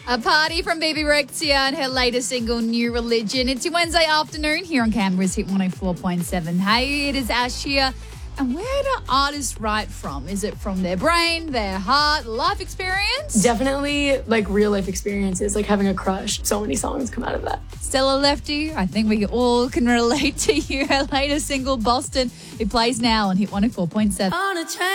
A party from Bebe Rexha and her latest single, New Religion. It's your Wednesday afternoon here on Canberra's Hit 104.7. Hey, it is Ash here. And where do artists write from? Is it from their brain, their heart, life experience? Definitely like real life experiences, like having a crush. So many songs come out of that. Stella Lefty, I think we all can relate to you. Her latest single, Boston, it plays now on Hit 104.7.